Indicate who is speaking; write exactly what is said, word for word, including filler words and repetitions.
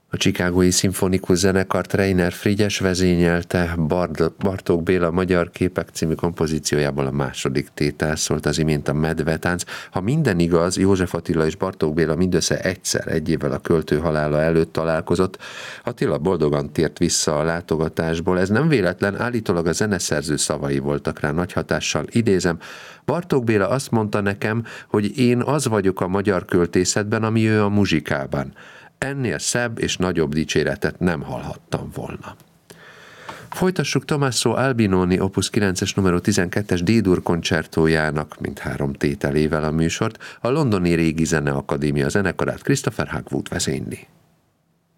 Speaker 1: A Chicagói Szimfonikus Zenekart Reiner Frigyes vezényelte, Bard- Bartók Béla Magyar képek című kompozíciójából a második tétel szólt az imént a Medvetánc. Ha minden igaz, József Attila és Bartók Béla mindössze egyszer, egy évvel a költő halála előtt találkozott. Attila boldogan tért vissza a látogatásból. Ez nem véletlen, állítólag a zeneszerző szavai voltak rá nagy hatással. Idézem, Bartók Béla azt mondta nekem, hogy én az vagyok a magyar költészetben, ami ő a muzsikában. Ennél szebb és nagyobb dicséretet nem hallhattam volna. Folytassuk Tommaso Albinoni opus kilences numero tizenkettes D-dur koncertójának mindhárom tételével a műsort. A Londoni Régi Zeneakadémia zenekarát Christopher Hogwood vezényli.